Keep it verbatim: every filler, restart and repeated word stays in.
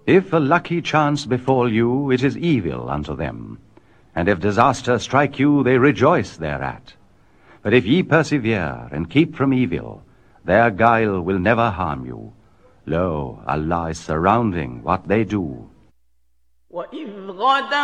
If a lucky chance befall you, it is evil unto them. And if disaster strike you, they rejoice thereat. But if ye persevere, and keep from evil, their guile will never harm you. Lo, Allah is surrounding what they do.